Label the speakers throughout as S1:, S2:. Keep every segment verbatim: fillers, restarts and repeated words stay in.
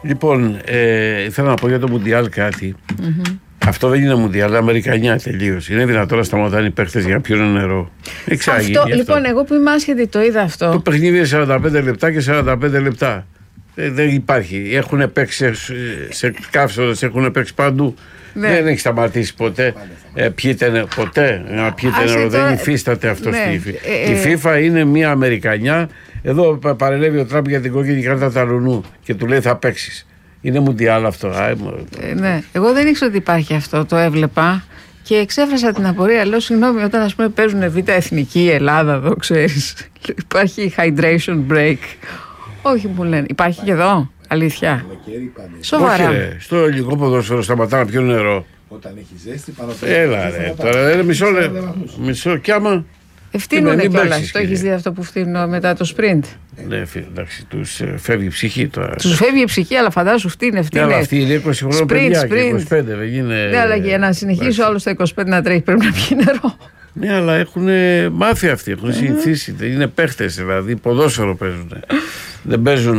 S1: Λοιπόν, ε, ήθελα να πω για το Μουντιάλ κάτι.
S2: Mm-hmm.
S1: Αυτό δεν είναι Μουντιάλ, είναι Αμερικανιά τελείως. Είναι δυνατόν να σταματάνε οι παίχτες για να πιούν νερό.
S2: Αυτό, αυτό, λοιπόν, εγώ που είμαι άσχετη το είδα αυτό.
S1: Το παιχνίδι είναι σαράντα πέντε λεπτά και σαράντα πέντε λεπτά. Ε, δεν υπάρχει. Έχουν παίξει σε, σε καύσονες, έχουν παίξει παντού. Ναι. Δεν έχει σταματήσει ποτέ. Ε, πιείτε, ποτέ να πιείτε νερό. Δεν υφίσταται αυτό στη FIFA. Ε, η FIFA είναι μια Αμερικανιά. Εδώ παρελεύει ο Τραμπ για την κόκκινη κάρτα Ταλουνού και του λέει θα παίξεις. Είναι Μουντιάλ αυτό.
S2: Ε, ναι. Εγώ δεν ήξερα ότι υπάρχει αυτό. Το έβλεπα και εξέφρασα την απορία. Λέω συγγνώμη, όταν ας πούμε παίζουν Β' Εθνική η Ελλάδα εδώ, ξέρεις, υπάρχει hydration break. Όχι, μου λένε. Υπάρχει και εδώ. Αλήθεια. Σοβαρά.
S1: Όχι, ρε. Στο ελληνικό ποδόσφαιρο σταματά να πιούν νερό.
S3: Όταν έχει ζέστη, πάνω από
S1: Έλα, ρε. Τώρα είναι μισό λεπτό. Μισό κι άμα.
S2: Ευθύνουνε κιόλας. Το έχεις δει αυτό που φτύνω μετά το sprint.
S1: Ναι, εντάξει, τους φεύγει η ψυχή τώρα.
S2: Τους φεύγει η ψυχή, αλλά φαντάσου φτύνε.
S1: Ναι, αλλά αυτή είναι είκοσι χρόνια παιδιά και είκοσι πέντε. Δεν είναι...
S2: Ναι, αλλά για να συνεχίσει όλο στα είκοσι πέντε να τρέχει πρέπει να πιει νερό.
S1: Ναι, αλλά έχουν μάθει αυτοί, έχουν συνηθίσει. Είναι παίχτες, δηλαδή ποδόσφαιρο παίζουν. Δεν παίζουν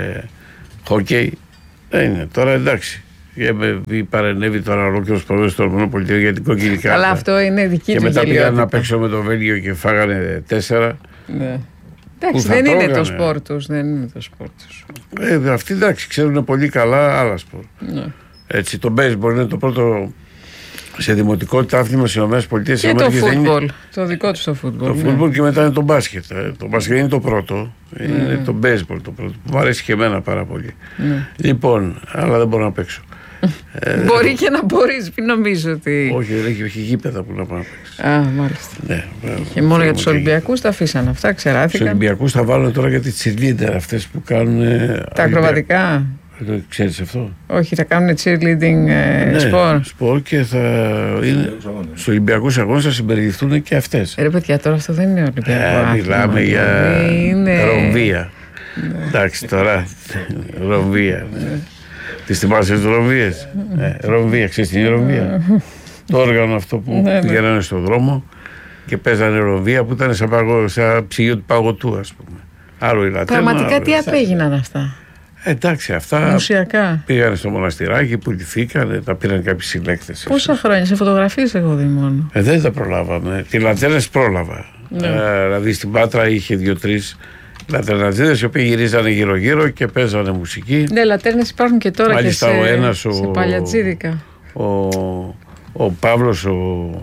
S1: χοκέι. Δεν είναι. Τώρα εντάξει. Παρενέβη τώρα ολόκληρο ποδόσφαιρο στο ΗΠΑ για την κόκκινη κάρτα.
S2: Αλλά αυτό είναι δική του.
S1: Και μετά πήγαν να παίξω με το Βέλγιο και φάγανε τέσσερα.
S2: Ναι. Εντάξει, δεν είναι το σπορ τους. Δεν είναι το σπορ τους.
S1: Ε, αυτοί εντάξει, ξέρουν πολύ καλά άλλα σπορ. Ναι. Έτσι, το baseball είναι το πρώτο σε δημοτικότητα άθλημα στις ΗΠΑ.
S2: Και το φούτμπολ. Είναι... Το δικό του το φούτμπολ.
S1: Το ναι. φούτμπολ και μετά είναι το μπάσκετ. Ε. Το μπάσκετ είναι το πρώτο. Mm. Είναι το baseball το πρώτο. Μου αρέσει και εμένα πάρα πολύ. Mm. Λοιπόν, αλλά δεν μπορώ να παίξω.
S2: ε, Μπορεί και να μπορείς, μην νομίζω ότι.
S1: Όχι, δεν έχει γήπεδα που να πάω να παίξει.
S2: Α, μάλιστα.
S1: Ναι,
S2: και μόνο για τους Ολυμπιακούς τα αφήσαν αυτά, ξεράθηκαν.
S1: Τους Ολυμπιακούς θα βάλουν τώρα για τις cheerleader αυτές που κάνουν.
S2: Τα ακροβατικά.
S1: Ξέρεις αυτό?
S2: Όχι, θα κάνουν cheerleading ε,
S1: ναι,
S2: σπορ.
S1: Σπορ και θα είναι. Στους Ολυμπιακούς αγώνες θα συμπεριληφθούν και αυτές.
S2: Ρε παιδιά, τώρα αυτό δεν είναι Ολυμπιακό.
S1: Ε, μιλάμε για
S2: είναι...
S1: ρομβία. Ναι. Εντάξει τώρα. Ρομβία. Ναι. Τις θυμάσαι τις ρομβίες? ε, Ρομβία, ξέρεις τι είναι ρομβία? Το όργανο αυτό που ναι, πηγαίνανε ναι. στον δρόμο και παίζανε ρομβία που ήταν σαν, παγω, σαν ψυγείο του παγωτού, ας πούμε. Άλλο η λατέρνα.
S2: Πραγματικά τι απέγιναν αυτά?
S1: Εντάξει, αυτά
S2: μουσιακά.
S1: Πήγανε στο μοναστηράκι, πουληθήκανε, τα πήραν κάποιοι συλλέκτες.
S2: Πόσα χρόνια, σε φωτογραφίες εγώ δει μόνο.
S1: Ε, δεν τα προλάβαμε. Τη λατέρνες πρόλαβα. Ναι. Ε, δηλαδή στην Πάτρα είχε δύο-τρεις λατερνατζίδες οι οποίοι γυρίζανε γύρω-γύρω και παίζανε μουσική.
S2: Ναι, λατέρνες υπάρχουν και τώρα. Μάλιστα, και σε,
S1: ο ένας,
S2: σε ο, παλιατζίδικα.
S1: Ο, ο Παύλος, ο,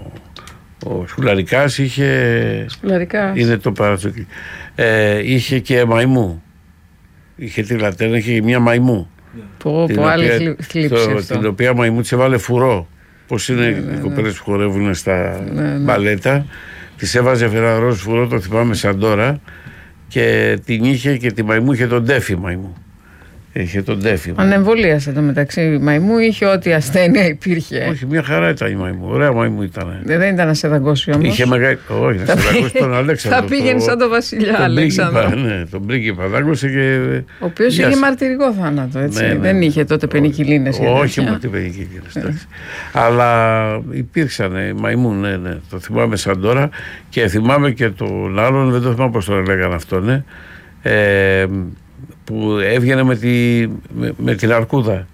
S1: ο Σκουλαρικάς είχε.
S2: Σκουλαρικάς.
S1: Είναι το παρατσούκι. Ε, είχε και μαϊμού. Είχε τη λατέρνα, είχε μια μαϊμού.
S2: Πω, πω, άλλη θλίψη αυτό.
S1: Την οποία μαϊμού της έβαλε φουρό. Πώς είναι ναι, οι ναι, κοπέλες ναι. που χορεύουν στα ναι, ναι. μπαλέτα. Της έβαζε ένα ροζ φουρό, το θυμάμαι σαν τώρα. Και την είχε και τη μαϊμού είχε τον τέφι μαϊμού. Είχε τον τέφι.
S2: Ανεμβολίασε το μεταξύ. Η μαϊμού είχε ό,τι ασθένεια υπήρχε.
S1: Όχι, μια χαρά ήταν η μαϊμού. Ωραία μαϊμού ήταν.
S2: Δεν, δεν ήταν να σε δαγκώσει όμως.
S1: Είχε μεγάλη. Όχι, να σε δαγκώσει τον Αλέξανδρο.
S2: Θα πήγαινε σαν τον Βασιλιά Αλέξανδρο.
S1: Ναι, τον πρίγκιπα δάγκωσε και.
S2: Ο οποίος είχε μαρτυρικό θάνατο. Έτσι. Ναι, ναι. Δεν είχε τότε πενικυλίνες.
S1: Όχι, μόνο την πενικυλίνες. Αλλά υπήρξαν μαϊμού, ναι, ναι. Το θυμάμαι σαν τώρα. Και θυμάμαι και τον άλλον, δεν το θυμάμαι πώς τον λέγανε αυτό, ναι. Ε, που έβγαινε με, τη, με, με την αρκούδα.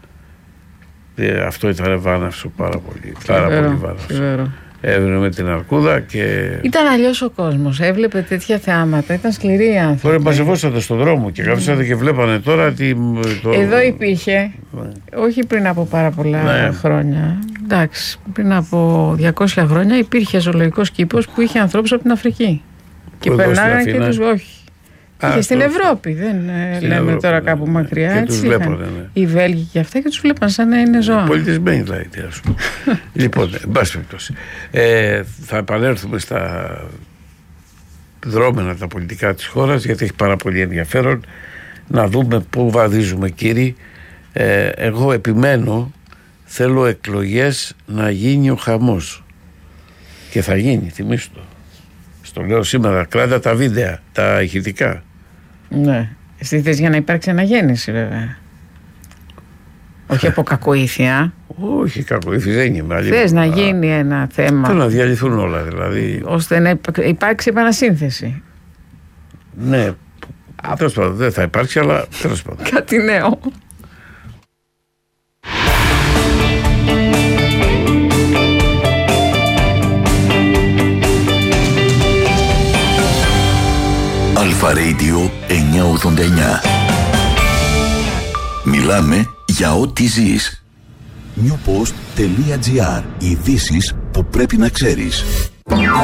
S1: Ε, αυτό ήταν βάναυσο πάρα πολύ. Πάρα
S2: φιβερό,
S1: πολύ βάναυσο. Έβγαινε με την αρκούδα και.
S2: Ήταν αλλιώς ο κόσμος. Έβλεπε τέτοια θεάματα. Ήταν σκληροί άνθρωποι.
S1: Τώρα μαζευόσατε στον δρόμο και καθίσατε και βλέπανε τώρα. Τι, το...
S2: Εδώ υπήρχε. Ναι. Όχι πριν από πάρα πολλά ναι. χρόνια. Εντάξει, πριν από διακόσια χρόνια υπήρχε ζωολογικός κήπος που είχε ανθρώπους από την Αφρική. Και περνάγαν και τους. Όχι. Α, και στην Ευρώπη, δεν στην λέμε Ευρώπη, τώρα κάπου ναι, μακριά.
S1: Και
S2: έτσι,
S1: τους βλέπανε, ναι.
S2: Οι Βέλγοι και αυτά και τους βλέπαν σαν να είναι ζώα.
S1: Πολιτισμένοι δηλαδή, ας πούμε. Λοιπόν, εν πάση περιπτώσει. Ε, θα επανέλθουμε στα δρόμενα τα πολιτικά της χώρας, γιατί έχει πάρα πολύ ενδιαφέρον να δούμε πού βαδίζουμε, κύριοι. Ε, εγώ επιμένω, θέλω εκλογές να γίνει ο χαμός. Και θα γίνει, θυμίσου το. Στο λέω σήμερα, κράτα τα βίντεα, τα ηχητικά.
S2: Ναι. Εσύ θες για να υπάρξει αναγέννηση, βέβαια. Όχι από κακοήθεια.
S1: Όχι, κακοήθεια δεν είναι.
S2: Θες να γίνει ένα θέμα.
S1: Θέλω να διαλυθούν όλα, δηλαδή.
S2: Ώστε να υπάρξει επανασύνθεση.
S1: Ναι. Τέλος πάντων, δεν θα υπάρξει, αλλά τέλος πάντων.
S2: Κάτι νέο.
S3: Αλφα Radio εννιακόσια ογδόντα εννιά. Μιλάμε για ό,τι ζεις. newpost.gr. Ειδήσεις που πρέπει να ξέρεις.